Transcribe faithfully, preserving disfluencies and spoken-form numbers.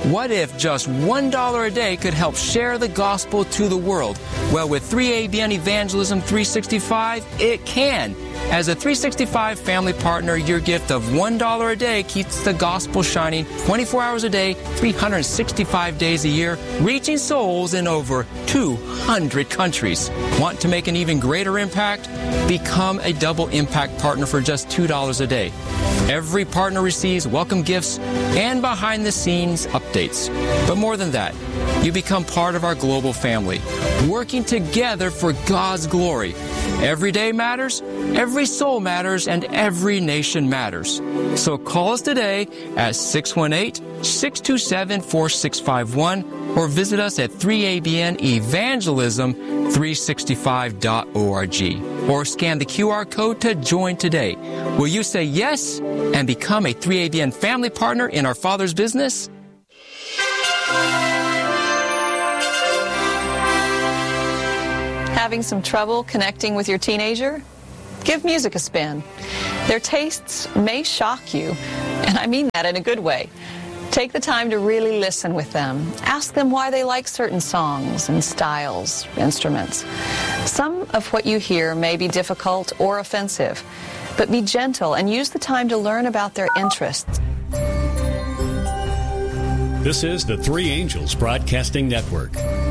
What if just one dollar a day could help share the gospel to the world? Well, with three A B N Evangelism three sixty-five, it can. As a three sixty-five family partner, your gift of one dollar a day keeps the gospel shining twenty-four hours a day, three hundred sixty-five days a year, reaching souls in over two hundred countries. Want to make an even greater impact? Become a double impact partner for just two dollars a day. Every partner receives welcome gifts and behind-the-scenes updates. But more than that, you become part of our global family, working together for God's glory. Every day matters, every soul matters, and every nation matters. So call us today at six one eight, six two seven, four six five one or visit us at three A B N evangelism three sixty-five dot org or scan the Q R code to join today. Will you say yes and become a three A B N family partner in our Father's business? Having some trouble connecting with your teenager? Give music a spin. Their tastes may shock you, and I mean that in a good way. Take the time to really listen with them. Ask them why they like certain songs and styles, instruments. Some of what you hear may be difficult or offensive, but be gentle and use the time to learn about their interests. This is the Three Angels Broadcasting Network.